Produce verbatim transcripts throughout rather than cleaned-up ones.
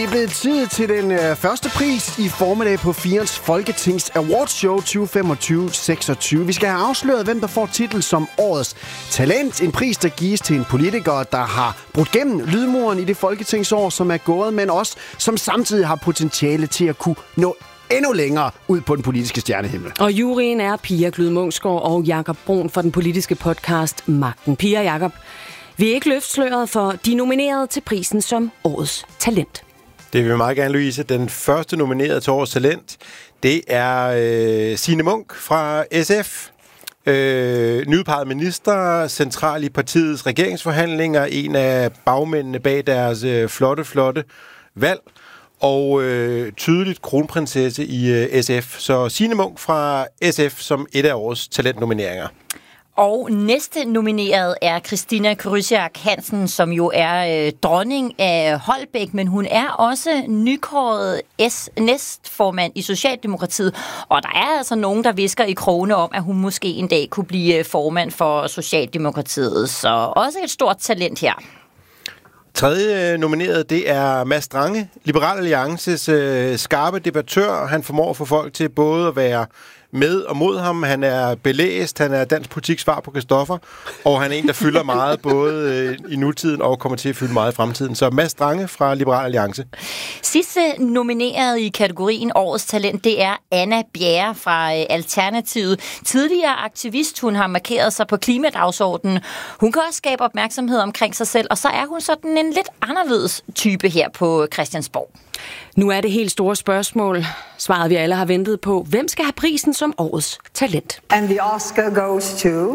er blevet tid til den øh, første pris i formiddag på Firens Folketings Awardshow tyve femogtyve seksogtyve. Vi skal have afsløret, hvem der får titel som Årets Talent. En pris, der gives til en politiker, der har brudt gennem lydmuren i det folketingsår, som er gået, men også som samtidig har potentiale til at kunne nå endnu længere ud på den politiske stjernehimmel. Og juryen er Pia Glyd Munksgaard og Jakob Brun for den politiske podcast Magten. Pia og Jakob, vi er ikke løftsløret for de nominerede til prisen som Årets Talent. Det vil vi meget gerne, Louise. Den første nominerede til Årets Talent, det er øh, Signe Munk fra S F. Øh, nyudpeget minister, central i partiets regeringsforhandlinger, en af bagmændene bag deres øh, flotte, flotte valg, og øh, tydeligt kronprinsesse i øh, S F. Så Signe Munk fra S F som et af årets talentnomineringer. Og næste nomineret er Christina Krysiak Hansen, som jo er øh, dronning af Holbæk, men hun er også nykåret næstformand i Socialdemokratiet. Og der er altså nogen, der visker i krogene om, at hun måske en dag kunne blive formand for Socialdemokratiet. Så også et stort talent her. Tredje nomineret, det er Mads Strange, Liberal Alliances øh, skarpe debattør. Han formår at få folk til både at være med og mod ham. Han er belæst, han er dansk politik svar på Christoffer, og han er en, der fylder meget både øh, i nutiden og kommer til at fylde meget i fremtiden. Så Mads Strange fra Liberal Alliance. Sidste nomineret i kategorien Årets Talent, det er Anna Bjerre fra øh, Alternativet. Tidligere aktivist, hun har markeret sig på klimadagsordenen. Hun kan også skabe opmærksomhed omkring sig selv, og så er hun sådan en lidt anderledes type her på Christiansborg. Nu er det helt store spørgsmål, svaret vi alle har ventet på. Hvem skal have prisen som Årets Talent? And the Oscar goes to...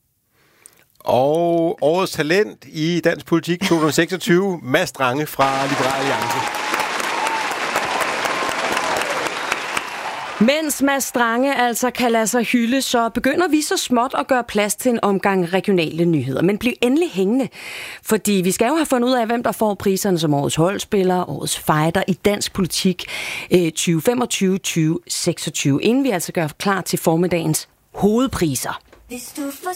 Og Årets Talent i dansk politik tyve seksogtyve, Mads Strange fra Liberal Alliance. Mens Mads Strange altså kan lade sig hylde, så begynder vi så småt at gøre plads til en omgang regionale nyheder. Men bliv endelig hængende, fordi vi skal jo have fundet ud af, hvem der får priserne som Årets Holdspiller, Årets Fighter i dansk politik tyve femogtyve tyve seksogtyve, inden vi altså gør klar til formiddagens hovedpriser.